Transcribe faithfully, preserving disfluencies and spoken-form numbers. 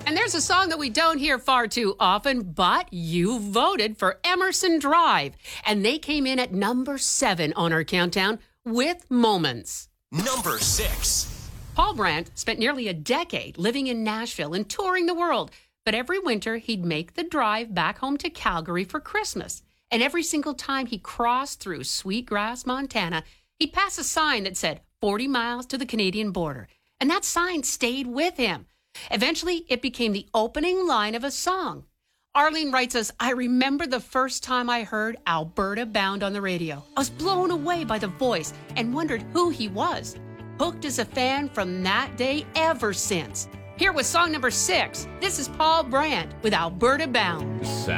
And there's a song that we don't hear far too often, but you voted for Emerson Drive. And they came in at number seven on our countdown with Moments. Number six. Paul Brandt spent nearly a decade living in Nashville and touring the world. But every winter, he'd make the drive back home to Calgary for Christmas. And every single time he crossed through Sweetgrass, Montana, he'd pass a sign that said forty miles to the Canadian border. And that sign stayed with him. Eventually, it became the opening line of a song. Arlene writes us, I remember the first time I heard Alberta Bound on the radio. I was blown away by the voice and wondered who he was. Hooked as a fan from that day ever since. Here with song number six, this is Paul Brandt with Alberta Bound. Sound